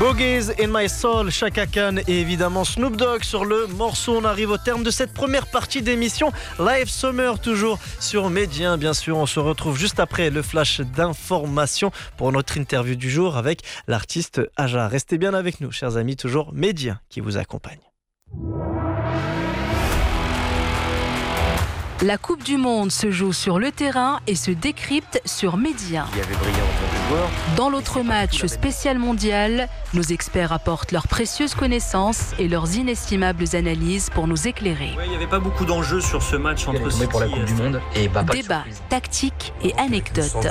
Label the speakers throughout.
Speaker 1: Boogies in My Soul, Chaka Khan et évidemment Snoop Dogg sur le morceau. On arrive au terme de cette première partie d'émission Live Summer, toujours sur Médien. Bien sûr, on se retrouve juste après le flash d'information pour notre interview du jour avec l'artiste Aja. Restez bien avec nous, chers amis, toujours Médien qui vous accompagne.
Speaker 2: La Coupe du Monde se joue sur le terrain et se décrypte sur Médien. Dans l'autre match spécial mondial, nos experts apportent leurs précieuses connaissances et leurs inestimables analyses pour nous éclairer.
Speaker 3: Il n'y avait pas beaucoup d'enjeux sur ce match entre City
Speaker 4: pour la Coupe du Monde. Et
Speaker 2: Débat, tactique et anecdotes.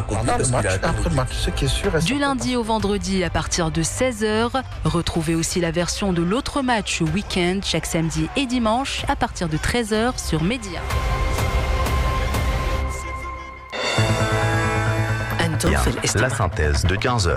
Speaker 2: Du lundi au vendredi à partir de 16h, retrouvez aussi la version de l'autre match week-end chaque samedi et dimanche à partir de 13h sur Médien.
Speaker 5: La synthèse de 15h.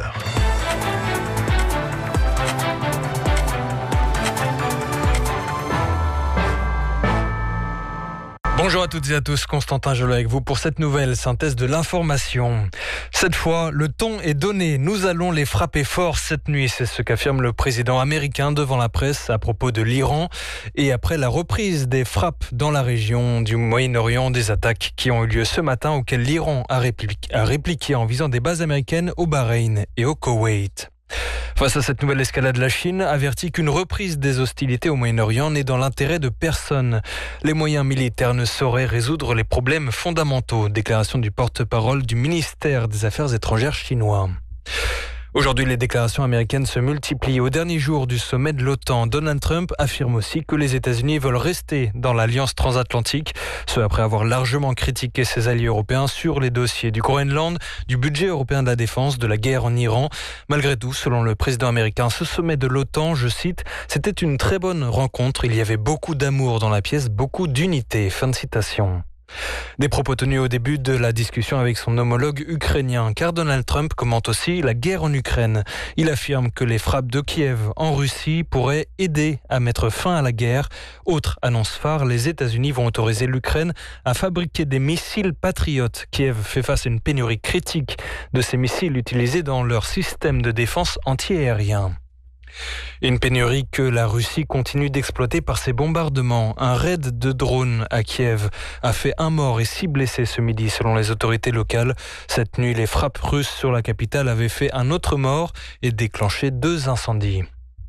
Speaker 6: Bonjour à toutes et à tous, Constantin Gelot avec vous pour cette nouvelle synthèse de l'information. Cette fois, le ton est donné. Nous allons les frapper fort cette nuit. C'est ce qu'affirme le président américain devant la presse à propos de l'Iran et après la reprise des frappes dans la région du Moyen-Orient, des attaques qui ont eu lieu ce matin auxquelles l'Iran a répliqué en visant des bases américaines au Bahreïn et au Koweït. Face à cette nouvelle escalade, la Chine avertit qu'une reprise des hostilités au Moyen-Orient n'est dans l'intérêt de personne. Les moyens militaires ne sauraient résoudre les problèmes fondamentaux. Déclaration du porte-parole du ministère des Affaires étrangères chinois. Aujourd'hui, les déclarations américaines se multiplient. Au dernier jour du sommet de l'OTAN, Donald Trump affirme aussi que les États-Unis veulent rester dans l'alliance transatlantique, ce après avoir largement critiqué ses alliés européens sur les dossiers du Groenland, du budget européen de la défense, de la guerre en Iran. Malgré tout, selon le président américain, ce sommet de l'OTAN, je cite, « c'était une très bonne rencontre, il y avait beaucoup d'amour dans la pièce, beaucoup d'unité ». Fin de citation. Des propos tenus au début de la discussion avec son homologue ukrainien, car Donald Trump commente aussi la guerre en Ukraine. Il affirme que les frappes de Kiev en Russie pourraient aider à mettre fin à la guerre. Autre annonce phare, les États-Unis vont autoriser l'Ukraine à fabriquer des missiles patriotes. Kiev fait face à une pénurie critique de ces missiles utilisés dans leur système de défense antiaérien. Une pénurie que la Russie continue d'exploiter par ses bombardements. Un raid de drones à Kiev a fait 1 mort et 6 blessés ce midi selon les autorités locales. Cette nuit, les frappes russes sur la capitale avaient fait un autre mort et déclenché 2 incendies.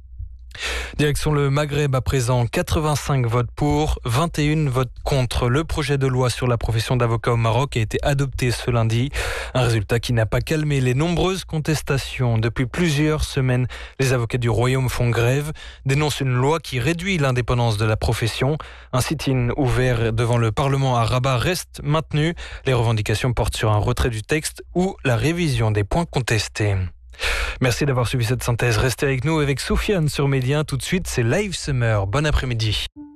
Speaker 6: Direction le Maghreb à présent, 85 votes pour, 21 votes contre. Le projet de loi sur la profession d'avocat au Maroc a été adopté ce lundi. Un résultat qui n'a pas calmé les nombreuses contestations. Depuis plusieurs semaines, les avocats du royaume font grève, dénoncent une loi qui réduit l'indépendance de la profession. Un sit-in ouvert devant le Parlement à Rabat reste maintenu. Les revendications portent sur un retrait du texte ou la révision des points contestés. Merci d'avoir suivi cette synthèse. Restez avec nous avec Soufiane sur Médien. Tout de suite, c'est Live Summer. Bon après-midi.